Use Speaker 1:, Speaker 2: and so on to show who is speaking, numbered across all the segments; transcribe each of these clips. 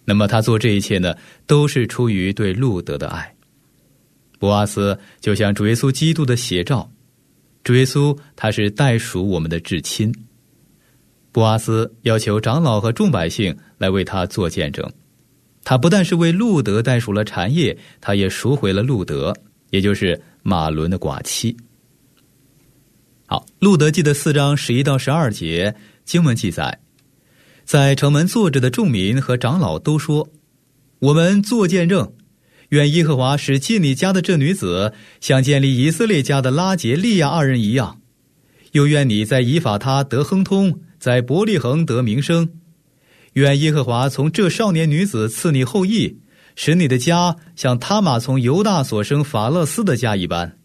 Speaker 1: 那么他做这一切呢，都是出于对路德的爱。波阿斯就像主耶稣基督的写照，主耶稣他是代属我们的至亲。波阿斯要求长老和众百姓来为他做见证，他不但是为路德代赎了产业，他也赎回了路德，也就是马伦的寡妻。好，路德记的4章11到12节经文记载，在城门坐着的众民和长老都说，我们做见证，愿耶和华使进你家的这女子像建立以色列家的拉结利亚二人一样，又愿你在以法他得亨通，在伯利恒得名声。愿耶和华从这少年女子赐你后裔，使你的家像他玛从犹大所生法勒斯的家一般。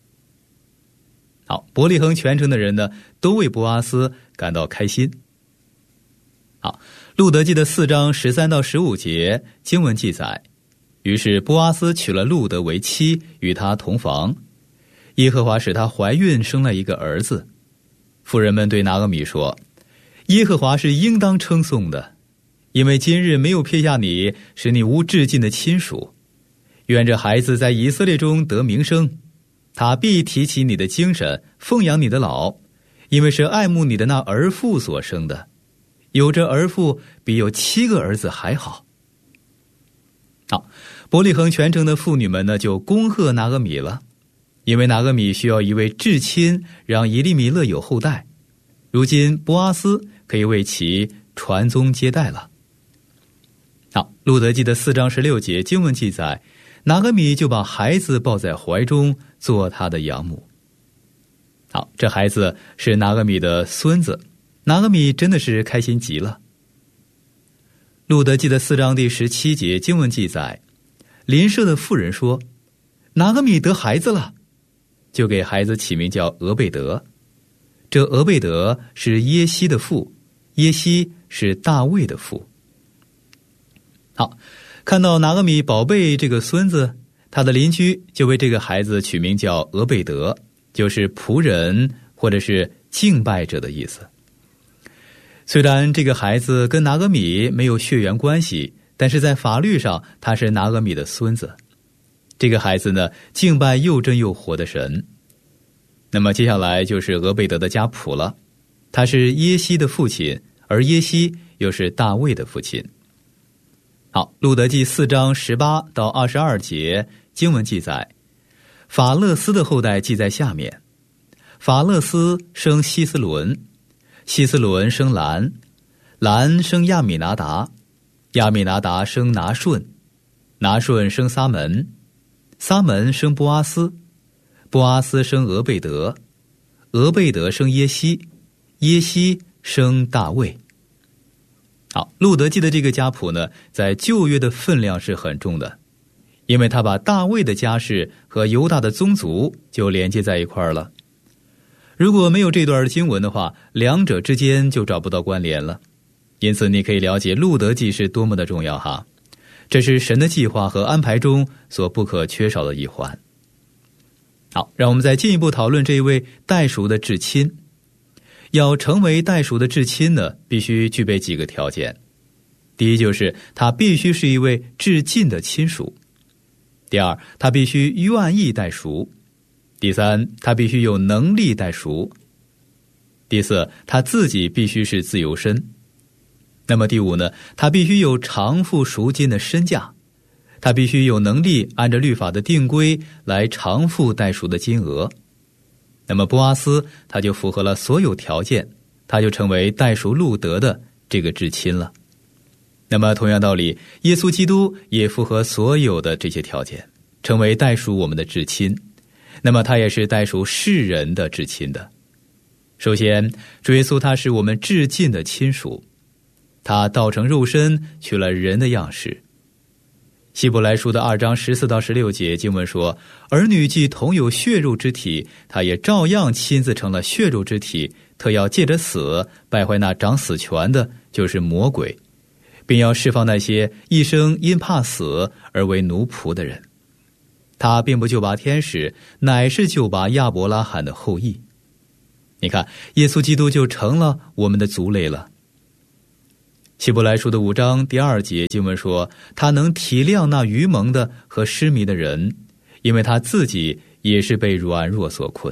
Speaker 1: 好，伯利恒全城的人呢，都为波阿斯感到开心。好，路德记的4章13到15节经文记载，于是波阿斯娶了路德为妻，与他同房，耶和华使她怀孕，生了一个儿子。妇人们对拿俄米说，耶和华是应当称颂的，因为今日没有撇下你，使你无至近的亲属。愿这孩子在以色列中得名声，他必提起你的精神，奉养你的老，因为是爱慕你的那儿妇所生的，有这儿妇比有7个儿子还好。好，伯利恒全城的妇女们呢，就恭贺拿俄米了，因为拿俄米需要一位至亲，让以利米勒有后代。如今波阿斯可以为其传宗接代了。好，路德记的4章16节经文记载，拿俄米就把孩子抱在怀中，做他的养母。好，这孩子是拿俄米的孙子，拿俄米真的是开心极了。路德记的4章第17节经文记载，邻舍的妇人说，拿俄米得孩子了，就给孩子起名叫俄贝德。这俄贝德是耶西的父，耶西是大卫的父。好，看到拿俄米宝贝这个孙子，他的邻居就为这个孩子取名叫俄贝德，就是仆人或者是敬拜者的意思。虽然这个孩子跟拿俄米没有血缘关系，但是在法律上他是拿俄米的孙子。这个孩子呢，敬拜又真又活的神。那么接下来就是俄贝德的家谱了，他是耶西的父亲，而耶西又是大卫的父亲。好，路德记4章18到22节经文记载，法勒斯的后代记在下面。法勒斯生希斯伦，希斯伦生兰，兰生亚米拿达，亚米拿达生拿顺，拿顺生撒门，撒门生波阿斯，波阿斯生俄贝德，俄贝德生耶西，耶西生大卫。好，路德记的这个家谱呢，在旧约的分量是很重的，因为他把大卫的家世和犹大的宗族就连接在一块儿了。如果没有这段经文的话，两者之间就找不到关联了。因此你可以了解路德记是多么的重要哈，这是神的计划和安排中所不可缺少的一环。好，让我们再进一步讨论这一位代赎的至亲。要成为代赎的至亲呢，必须具备几个条件。第一，就是他必须是一位至近的亲属。第二，他必须愿意代赎。第三，他必须有能力代赎。第四，他自己必须是自由身。那么第五呢，他必须有偿付赎金的身价，他必须有能力按照律法的定规来偿付代赎的金额。那么波阿斯他就符合了所有条件，他就成为代赎路德的这个至亲了。那么同样道理，耶稣基督也符合所有的这些条件，成为代赎我们的至亲。那么他也是代赎世人的至亲的。首先，主耶稣他是我们至近的亲属，他道成肉身，取了人的样式。希伯来书的2章14到16节经文说，儿女既同有血肉之体，他也照样亲自成了血肉之体，特要借着死败坏那掌死权的，就是魔鬼，并要释放那些一生因怕死而为奴仆的人。他并不救拔天使，乃是救拔亚伯拉罕的后裔。你看，耶稣基督就成了我们的族类了。 希伯来书的5章第2节经文说，他能体谅那愚蒙的和失迷的人，因为他自己也是被软弱所困。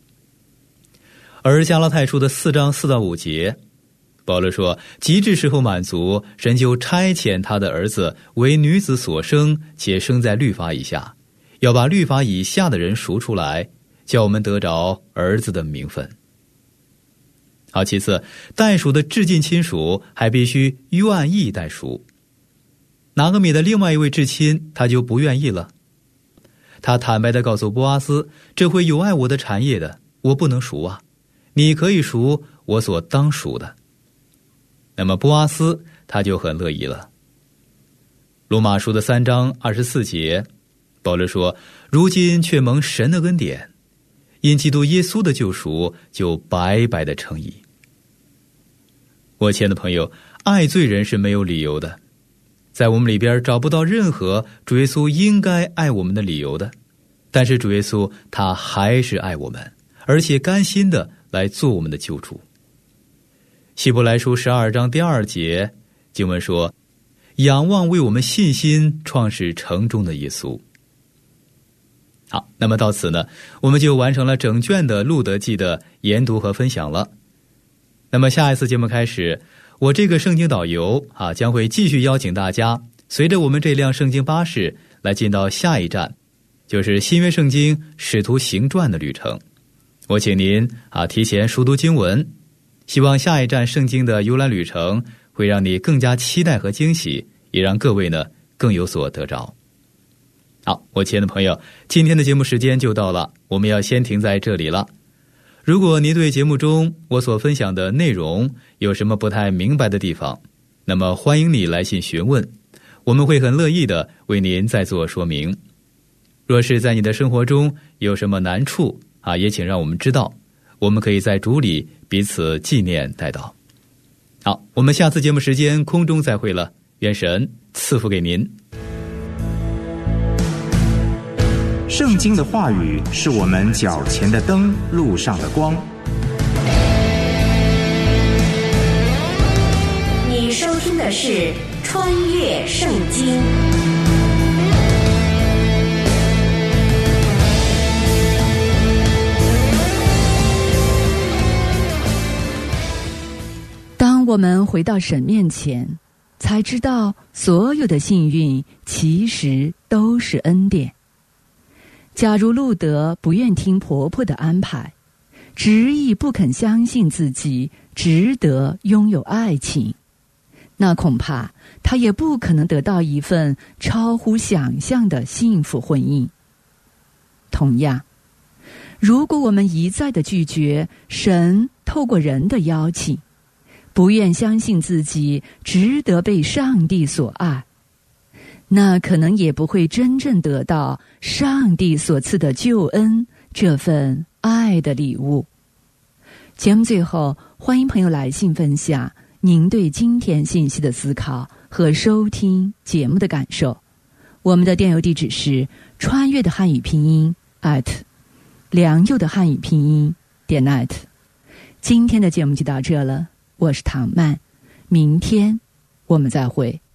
Speaker 1: 而加拉太书的4章4到5节，保罗说，极致时候满足，神就差遣他的儿子为女子所生，且生在律法以下，要把律法以下的人赎出来，叫我们得着儿子的名分。好，其次，代赎的至近亲属还必须愿意代赎。拿俄米的另外一位至亲，他就不愿意了。他坦白地告诉波阿斯，这会有碍我的产业的，我不能赎啊，你可以赎我所当赎的。那么波阿斯他就很乐意了。罗马书的3章24节，保罗说，如今却蒙神的恩典，因基督耶稣的救赎，就白白的称义。我亲爱的朋友，爱罪人是没有理由的，在我们里边找不到任何主耶稣应该爱我们的理由的，但是主耶稣他还是爱我们，而且甘心的来做我们的救主。希伯来书12章第2节经文说，仰望为我们信心创始成终的耶稣。好，那么到此呢，我们就完成了整卷的路德记的研读和分享了。那么下一次节目开始，我这个圣经导游将会继续邀请大家随着我们这辆圣经巴士来进到下一站，就是新约圣经使徒行传的旅程。我请您提前熟读经文，希望下一站圣经的游览旅程会让你更加期待和惊喜，也让各位呢更有所得着。好，我亲爱的朋友，今天的节目时间就到了，我们要先停在这里了。如果您对节目中我所分享的内容有什么不太明白的地方，那么欢迎你来信询问，我们会很乐意的为您再做说明。若是在你的生活中有什么难处也请让我们知道，我们可以在主里彼此纪念代祷。好，我们下次节目时间空中再会了，愿神赐福给您。
Speaker 2: 圣经的话语是我们脚前的灯，路上的光。
Speaker 3: 你收听的是穿越圣经。
Speaker 4: 当我们回到神面前，才知道所有的幸运其实都是恩典。假如路德不愿听婆婆的安排，执意不肯相信自己值得拥有爱情，那恐怕他也不可能得到一份超乎想象的幸福婚姻。同样，如果我们一再地拒绝神透过人的邀请，不愿相信自己值得被上帝所爱，那可能也不会真正得到上帝所赐的救恩，这份爱的礼物。节目最后，欢迎朋友来信分享您对今天信息的思考和收听节目的感受。我们的电邮地址是穿越的汉语拼音良佑的汉语拼音.net。今天的节目就到这了，我是唐曼，明天我们再会。